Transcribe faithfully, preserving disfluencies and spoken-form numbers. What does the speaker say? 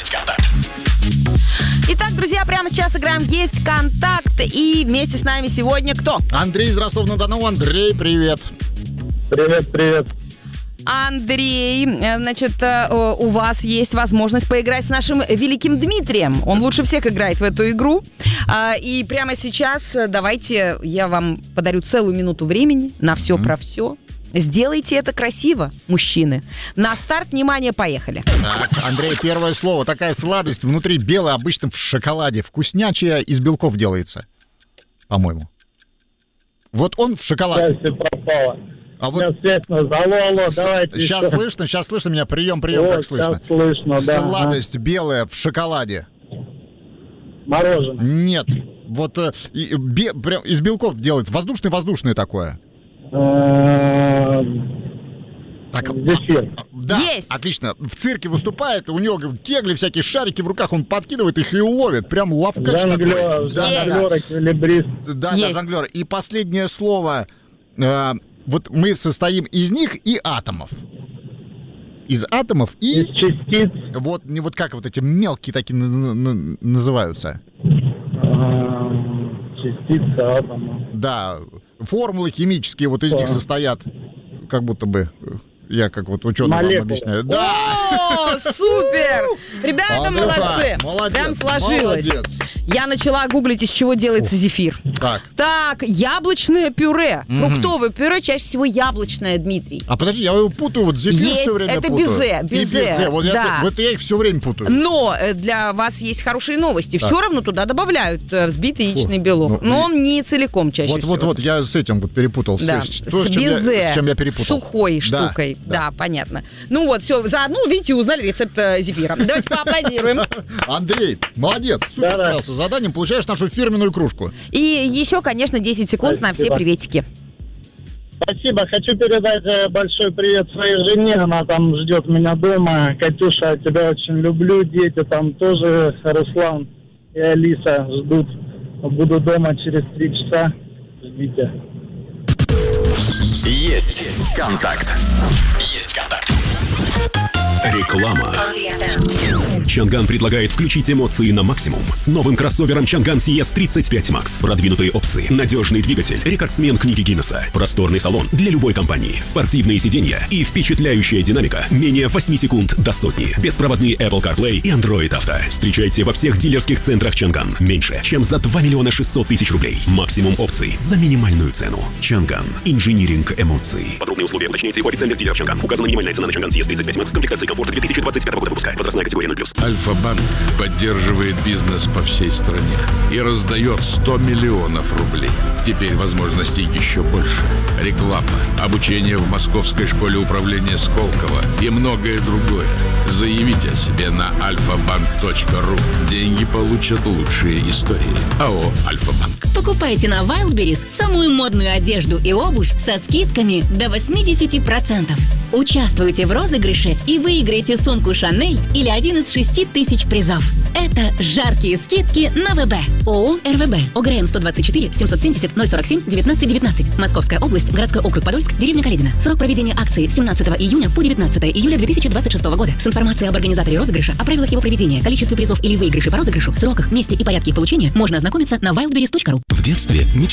Есть контакт. Итак, друзья, прямо сейчас играем «Есть контакт». И вместе с нами сегодня кто? Андрей из Ростова-на-Дону. Андрей, привет. Привет, привет. Андрей, значит, у вас есть возможность поиграть с нашим великим Дмитрием. Он лучше всех играет в эту игру. И прямо сейчас давайте я вам подарю целую минуту времени на все про все. Сделайте это красиво, мужчины. На старт, внимание, поехали. Так, Андрей, первое слово. Такая сладость внутри белая, обычно в шоколаде. Вкуснячая, из белков делается, по-моему. Вот он в шоколаде. Связь пропала. А вот Сейчас связь нас. Алло, алло, давайте. сейчас еще. слышно, сейчас слышно меня. Прием, прием, Вот, как слышно. сейчас слышно, да. Сладость белая в шоколаде. Ага. Мороженое. Нет. Вот э, и, бе- прям из белков делается. Воздушное-воздушное такое. Так, Зефир. а, да, Есть. отлично. В цирке выступает, у него кегли, всякие шарики в руках, он подкидывает их и ловит. Прям ловкач такой. Жонглер, Да, да, да. жонглер, эквилибрист. Да, да, Есть. жонглер. И последнее слово. Э, вот мы состоим из них и атомов. Из атомов и... Из частиц. Вот, не вот как вот эти мелкие такие на- на- называются. а, Частицы атома. Да, формулы химические вот из Да. них состоят. Как будто бы... Я как вот ученый вам Молекулы. объясняю. Да! О, супер! Ребята, Андрюха, молодцы! молодец, Прям сложилось. молодец. Я начала гуглить, из чего делается зефир. Так. Так, яблочное пюре. Мгм. Фруктовое пюре, чаще всего яблочное, Дмитрий. А подожди, я его путаю, вот зефир Есть, все время это путаю. безе, И безе, безе. Вот, я, да. вот я их все время путаю. Но э, для вас есть хорошие новости. Так. Все равно туда добавляют э, взбитый яичный Фу, белок. ну, Но он не целиком чаще Вот, всего. вот, вот, я с этим вот перепутал. Да, С, с то, с чем я- безе, с чем я перепутал. сухой Да, штукой. да. Да, понятно. Ну вот, все, заодно, видите, узнали рецепт э, зефира. Давайте поаплодируем. Андрей, молодец, супер Да-да. справился с заданием, получаешь нашу фирменную кружку. И еще, конечно, десять секунд на все Спасибо. приветики. Спасибо. Хочу передать э, большой привет своей жене. Она там ждет меня дома. Катюша, тебя очень люблю. Дети там тоже. Руслан и Алиса ждут. Буду дома через три часа. Ждите. Есть контакт. Есть контакт. Реклама. Чанган предлагает включить эмоции на максимум с новым кроссовером Чанган си эс тридцать пять макс. Продвинутые опции, надежный двигатель, рекордсмен книги Гиннесса, просторный салон для любой компании, спортивные сиденья и впечатляющая динамика менее восемь секунд до сотни. Беспроводные Apple CarPlay и Android Auto. Встречайте во всех дилерских центрах Чанган. Меньше, чем за два миллиона шестьсот тысяч рублей. Максимум опций за минимальную цену. Чанган. Инжиниринг эмоций. Подробные условия уточните у официальных дилеров Чанган. Указана минимальная цена на Чанган си эс тридцать пять макс. Комплектации комфорта две тысячи двадцать пятого года выпуска. Возрастная категория ноль плюс. Альфа-банк поддерживает бизнес по всей стране и раздает сто миллионов рублей. Теперь возможностей еще больше. Реклама, обучение в Московской школе управления Сколково и многое другое. Заявите о себе на альфа-банк точка ру. Деньги получат лучшие истории. АО «Альфа-банк». Покупайте на Wildberries самую модную одежду и обувь со скидками до восемьдесят процентов. Участвуйте в розыгрыше и выиграйте сумку Шанель или один из шести тысяч призов. Это жаркие скидки на ВБ. ООО РВБ. ОГРН сто двадцать четыре семьсот семьдесят ноль сорок семь девятнадцать девятнадцать. Московская область, городской округ Подольск, деревня Каледино. Срок проведения акции семнадцатого июня по девятнадцатого июля две тысячи двадцать шестого года. С информацией об организаторе розыгрыша, о правилах его проведения, количестве призов или выигрыше по розыгрышу, сроках, месте и порядке их получения можно ознакомиться на wildberries точка ру. В детстве